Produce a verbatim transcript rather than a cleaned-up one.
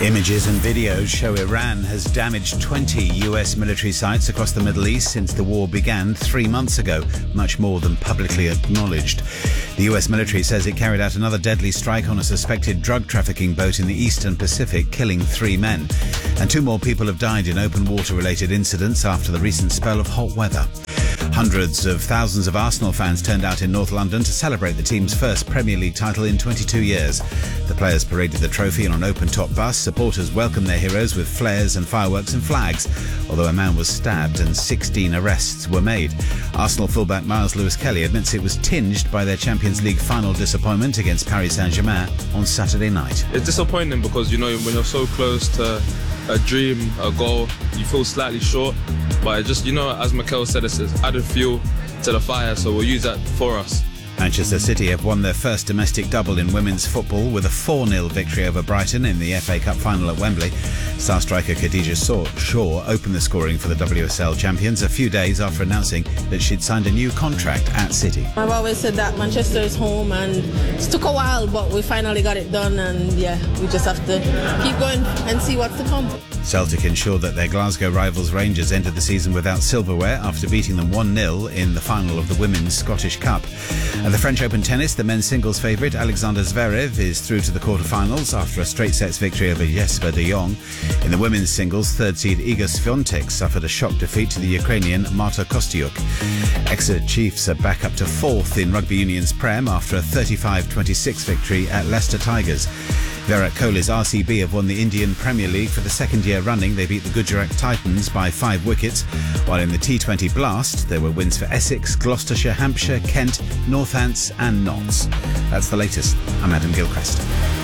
Images and videos show Iran has damaged twenty U S military sites across the Middle East since the war began three months ago, much more than publicly acknowledged. The U S military says it carried out another deadly strike on a suspected drug trafficking boat in the Eastern Pacific, killing three men. And two more people have died in open water-related incidents after the recent spell of hot weather. Hundreds of thousands of Arsenal fans turned out in North London to celebrate the team's first Premier League title in twenty-two years. The players paraded the trophy on an open-top bus. Supporters welcomed their heroes with flares and fireworks and flags, although a man was stabbed and sixteen arrests were made. Arsenal fullback Miles Lewis-Kelly admits it was tinged by their Champions League final disappointment against Paris Saint-Germain on Saturday night. It's disappointing because, you know, when you're so close to a dream, a goal, you feel slightly short. But it just, you know, as Mikel said, it's added fuel to the fire, so we'll use that for us. Manchester City have won their first domestic double in women's football with a four nil victory over Brighton in the F A Cup final at Wembley. Star striker Khadija Shaw opened the scoring for the W S L champions a few days after announcing that she'd signed a new contract at City. I've always said that Manchester is home, and it took a while, but we finally got it done, and yeah, we just have to keep going and see what's to come. Celtic ensured that their Glasgow rivals Rangers ended the season without silverware after beating them one nil in the final of the Women's Scottish Cup. At the French Open tennis, the men's singles favourite Alexander Zverev is through to the quarter-finals after a straight sets victory over Jesper de Jong. In the women's singles, third seed Iga Swiatek suffered a shock defeat to the Ukrainian Marta Kostyuk. Exeter Chiefs are back up to fourth in Rugby Union's Prem after a thirty-five twenty-six victory at Leicester Tigers. Virat Kohli's R C B have won the Indian Premier League for the second year running. They beat the Gujarat Titans by five wickets, while in the T twenty Blast there were wins for Essex, Gloucestershire, Hampshire, Kent, Northants and Notts. That's the latest. I'm Adam Gilchrist.